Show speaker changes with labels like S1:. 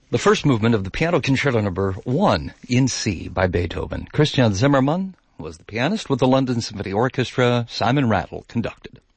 S1: The first movement of the Piano Concerto Number 1 in C by Beethoven. Christian Zimmermann was the pianist with the London Symphony Orchestra. Simon Rattle conducted.